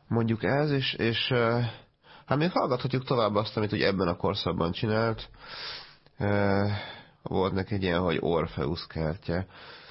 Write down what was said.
Mondjuk ez, és hát még hallgathatjuk tovább azt, amit ugye ebben a korszakban csinált. Volt neki egy ilyen, hogy Orpheus kertje.